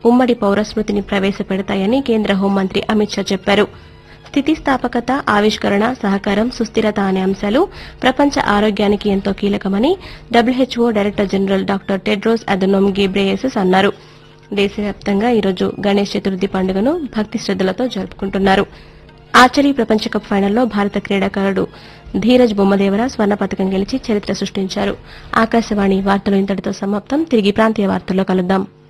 ఉమ్మడి పౌరస్మృతిని ప్రవేశపెడతాయని కేంద్ర హోంమంత్రి అమిత్ షా చెప్పారు. స్థితిస్థాపకత, ఆవిష్కరణ, సహకారం, సుస్థిరత అనే అంశాలు ప్రపంచ ఆరోగ్యానికి ఎంతో కీలకమని WHO director general doctor Tedros Adhanom ఘెబ్రెయెసస్ అన్నారు. దేశవ్యాప్తంగా ఈరోజు గణేష్ చతుర్థి పండుగను భక్తి శ్రద్దలతో జరుపుకుంటున్నారు. ఆర్చరీ ప్రపంచ కప్ ఫైనల్లో భారత క్రీడాకారుడు ధీరజ్ బొమ్మదేవర స్వర్ణ పతకం గెలిచి చరిత్ర సృష్టించారు. ఆకాశవాణి వార్తలు ఇంతటితో సమాప్తం. తిరిగి ప్రాంతీయ వార్తల్లో కలుద్దాం.